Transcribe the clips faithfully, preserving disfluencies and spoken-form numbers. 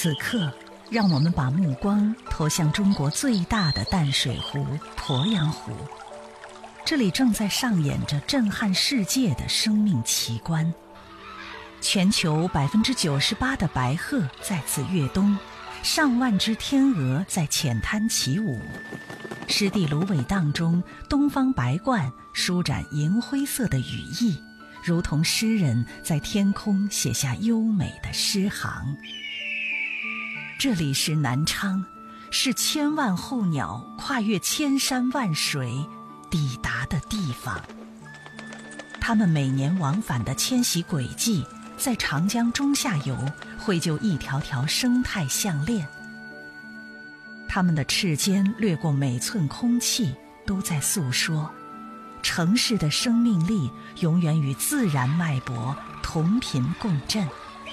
此刻，让我们把目光投向中国最大的淡水湖鄱阳湖。这里正在上演着震撼世界的生命奇观。全球百分之九十八的白鹤在此跃冬，上万只天鹅在浅滩起舞。湿地芦苇荡中，东方白鹳舒展银灰色的羽翼，如同诗人在天空写下优美的诗行。这里是南昌，是千万候鸟跨越千山万水抵达的地方。它们每年往返的迁徙轨迹，在长江中下游绘就一条条生态项链。它们的翅尖掠过每寸空气，都在诉说城市的生命力永远与自然脉搏同频共振。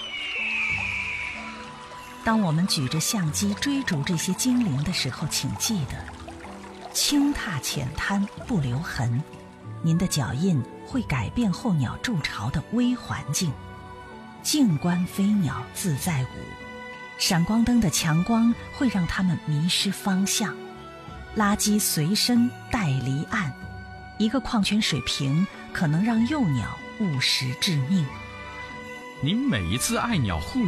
当我们举着相机追逐这些精灵的时候，请记得轻踏浅滩不留痕，您的脚印会改变候鸟筑巢的微环境。静观飞鸟自在舞，闪光灯的强光会让它们迷失方向。垃圾随身带离岸，一个矿泉水瓶可能让幼鸟误食致命。 您每一次爱鸟护